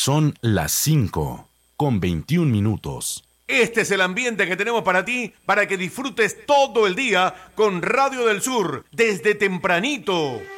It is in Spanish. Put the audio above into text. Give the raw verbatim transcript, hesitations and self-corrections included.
Son las cinco con veintiún minutos. Este es el ambiente que tenemos para ti, para que disfrutes todo el día con Radio del Sur, desde tempranito.